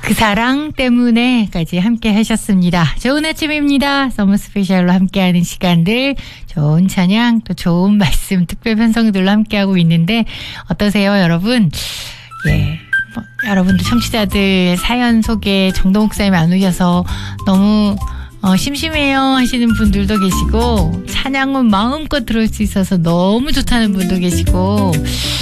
그 사랑 때문에까지 함께 하셨습니다. 좋은 아침입니다. 서머 스페셜로 함께하는 시간들, 좋은 찬양, 또 좋은 말씀, 특별 편성들로 함께하고 있는데 어떠세요, 여러분? 예, 여러분들 청취자들 사연 소개 정도 목사님 안 오셔서 너무 심심해요 하시는 분들도 계시고, 찬양은 마음껏 들을 수 있어서 너무 좋다는 분도 계시고,